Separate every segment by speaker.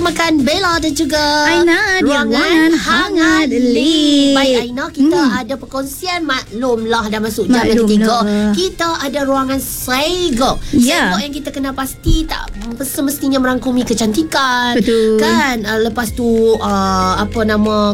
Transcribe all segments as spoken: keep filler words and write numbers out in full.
Speaker 1: bertemakan Bella dan juga
Speaker 2: Aina di Ruangan Hangat Lip.
Speaker 1: Baik Aina, kita
Speaker 2: Hmm.
Speaker 1: ada perkongsian, maklumlah dah masuk jam yang
Speaker 2: Maklum
Speaker 1: ketiga.
Speaker 2: lah.
Speaker 1: Kita ada ruangan Sego.
Speaker 2: Ya.
Speaker 1: Sego yang kita kena pasti tak semestinya merangkumi kecantikan.
Speaker 2: Betul.
Speaker 1: Kan uh, lepas tu uh, apa nama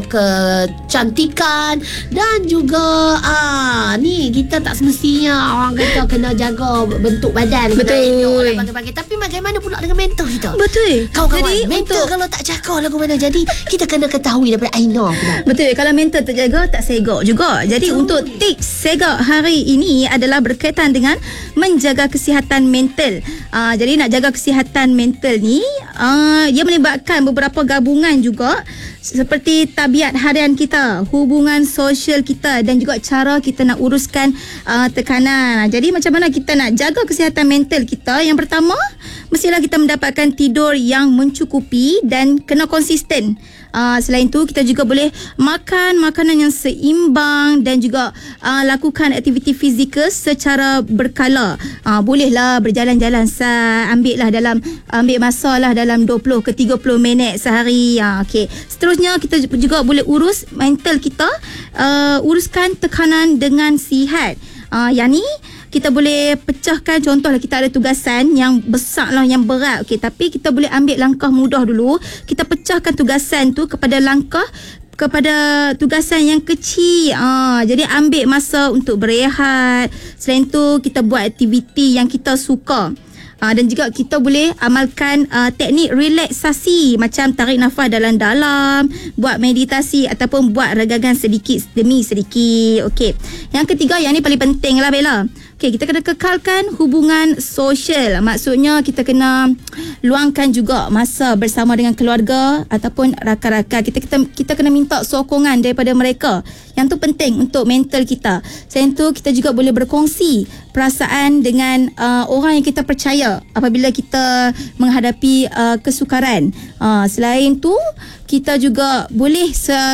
Speaker 1: kecantikan dan juga uh, ni kita tak semestinya orang kata kena jaga bentuk badan, kena
Speaker 2: Betul.
Speaker 1: elok dan bagai-bagai. Tapi bagaimana pula dengan mental kita?
Speaker 2: Betul.
Speaker 1: Kawan-kawan,
Speaker 2: Jadi
Speaker 1: mental
Speaker 2: untuk
Speaker 1: kalau tak jaga lagu mana. Jadi kita kena ketahui daripada Aina pula.
Speaker 2: Betul, kalau mental terjaga tak segok juga. Jadi
Speaker 1: Betul.
Speaker 2: untuk tips segok hari ini adalah berkaitan dengan menjaga kesihatan mental. Uh, jadi nak jaga kesihatan mental ni uh, ia melibatkan beberapa gabungan juga, seperti tabiat harian kita, hubungan sosial kita dan juga cara kita nak uruskan uh, tekanan. Jadi macam mana kita nak jaga kesihatan mental kita? Yang pertama, mestilah kita mendapatkan tidur yang mencukupi dan kena konsisten. Uh, selain tu kita juga boleh makan makanan yang seimbang dan juga uh, lakukan aktiviti fizikal secara berkala. Uh, bolehlah berjalan-jalan, sah, ambil lah dalam ambil masa lah dalam dua puluh ke tiga puluh minit sehari. Uh, okay. Seterusnya kita juga boleh urus mental kita, uh, uruskan tekanan dengan sihat. Uh, yang ni kita boleh pecahkan, contohlah kita ada tugasan yang besar lah, yang berat. Okey, tapi kita boleh ambil langkah mudah dulu. Kita pecahkan tugasan tu kepada langkah kepada tugasan yang kecil. Ah, jadi ambil masa untuk berehat. Selain tu kita buat aktiviti yang kita suka. Uh, dan juga kita boleh amalkan uh, teknik relaksasi macam tarik nafas dalam-dalam, buat meditasi ataupun buat regangan sedikit demi sedikit. Okey. Yang ketiga, yang ni paling penting lah Bella. Okey, kita kena kekalkan hubungan sosial. Maksudnya kita kena luangkan juga masa bersama dengan keluarga ataupun rakan-rakan. Kita kita kita kena minta sokongan daripada mereka. Yang tu penting untuk mental kita. Selain tu kita juga boleh berkongsi perasaan dengan uh, orang yang kita percaya apabila kita menghadapi uh, kesukaran. Uh, selain tu kita juga boleh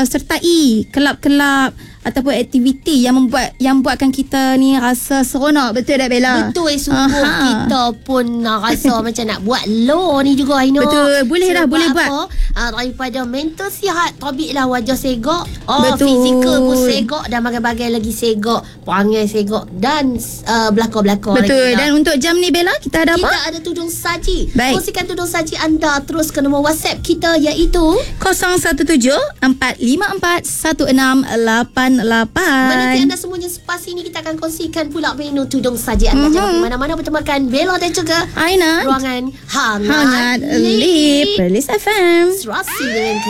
Speaker 2: sertai kelab-kelab ataupun aktiviti yang membuat yang buatkan kita ni rasa seronok. Betul tak Bella?
Speaker 1: Betul sungguh.
Speaker 2: Aha.
Speaker 1: Kita pun uh, rasa macam nak buat low ni juga Aina.
Speaker 2: Betul, boleh lah, boleh buat.
Speaker 1: Uh, daripada mental sihat, tabiklah wajah segok. Oh,
Speaker 2: Betul.
Speaker 1: fizikal pun segok dan bagai-bagai lagi segok. Perangai segok dan uh, belakang-belakang.
Speaker 2: Betul.
Speaker 1: lagi,
Speaker 2: Dan untuk jam ni Bella, kita ada apa?
Speaker 1: kita ada tudung saji.
Speaker 2: Baik.
Speaker 1: Kongsikan tudung saji anda terus ke nombor WhatsApp kita iaitu
Speaker 2: kosong satu tujuh empat lima empat satu enam lapan lapan.
Speaker 1: Menanti anda semuanya spasi ini kita akan kongsikan pula menu tudung saji anda.
Speaker 2: Mhm.
Speaker 1: Jangan pergi mana-mana, bertemakan Bella dan juga
Speaker 2: Aina
Speaker 1: Ruangan Hangat,
Speaker 2: Hangat Lip Perlis F M.
Speaker 1: Serasi dengan